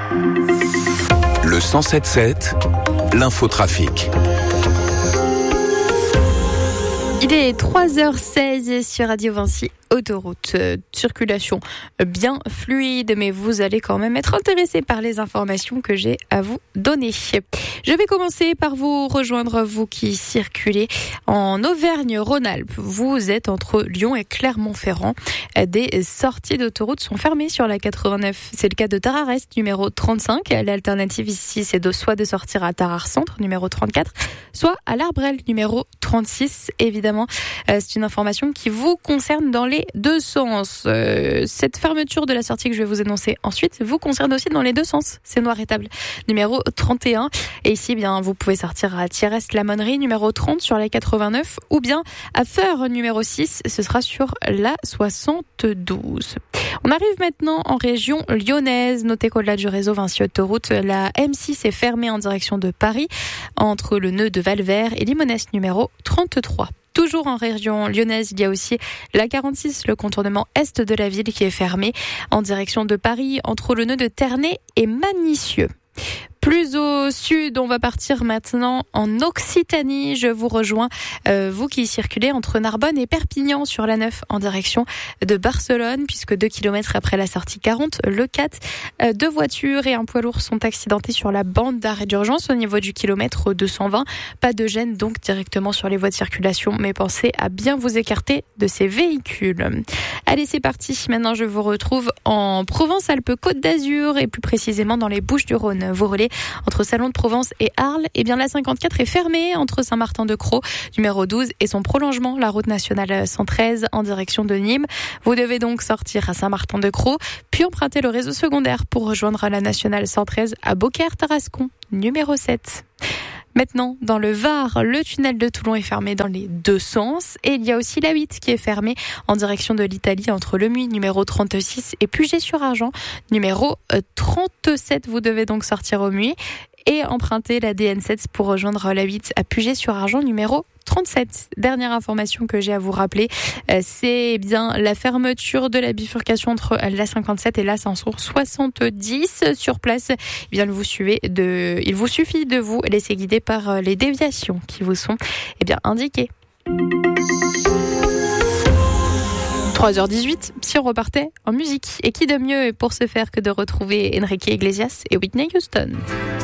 Le 107.7, l'infotrafic. Il est 3h16 sur Radio Vinci. Autoroute, circulation bien fluide, mais vous allez quand même être intéressé par les informations que j'ai à vous donner. Je vais commencer par vous rejoindre, vous qui circulez en Auvergne-Rhône-Alpes. Vous êtes entre Lyon et Clermont-Ferrand. Des sorties d'autoroute sont fermées sur la 89. C'est le cas de Tarare-Est, numéro 35. L'alternative ici, c'est soit de sortir à Tarare-Centre, numéro 34, soit à l'Arbrel, numéro 36. Évidemment, c'est une information qui vous concerne dans les deux sens. Cette fermeture de la sortie que je vais vous annoncer ensuite vous concerne aussi dans les deux sens. C'est noir et table, numéro 31. Et ici, eh bien, vous pouvez sortir à Thiérès-la-Monnerie, numéro 30 sur la 89, ou bien à Feur, numéro 6. Ce sera sur la 72. On arrive maintenant en région lyonnaise. Notez qu'au-delà du réseau Vinci Autoroute, la M6 est fermée en direction de Paris, entre le nœud de Valvert et Limonest, numéro 33. Toujours en région lyonnaise, il y a aussi la 46, le contournement est de la ville qui est fermé en direction de Paris, entre le nœud de Ternay et Manicieux. Plus au sud, on va partir maintenant en Occitanie. Je vous rejoins, vous qui circulez entre Narbonne et Perpignan sur la 9 en direction de Barcelone, puisque 2 km après la sortie 40, le 4, 2 voitures et un poids lourd sont accidentés sur la bande d'arrêt d'urgence au niveau du kilomètre 220. Pas de gêne donc directement sur les voies de circulation, mais pensez à bien vous écarter de ces véhicules. Allez, c'est parti. Maintenant, je vous retrouve en Provence-Alpes-Côte d'Azur et plus précisément dans les Bouches-du-Rhône. Vous roulez entre Salon de Provence et Arles. Eh bien, la 54 est fermée entre Saint-Martin-de-Crau, numéro 12, et son prolongement, la route nationale 113 en direction de Nîmes. Vous devez donc sortir à Saint-Martin-de-Crau, puis emprunter le réseau secondaire pour rejoindre la nationale 113 à Beaucaire-Tarascon, numéro 7. Maintenant, dans le Var, le tunnel de Toulon est fermé dans les deux sens. Et il y a aussi la 8 qui est fermée en direction de l'Italie entre Le Muy, numéro 36, et Puget-sur-Argent, numéro 37. Vous devez donc sortir au Muy et emprunter la DN7 pour rejoindre la 8 à Puget-sur-Argent, numéro 37. Dernière information que j'ai à vous rappeler, c'est bien la fermeture de la bifurcation entre la 57 et la 570. Sur place, eh bien, il vous suffit de vous laisser guider par les déviations qui vous sont indiquées. 3h18, si on repartait en musique. Et qui de mieux pour ce faire que de retrouver Enrique Iglesias et Whitney Houston.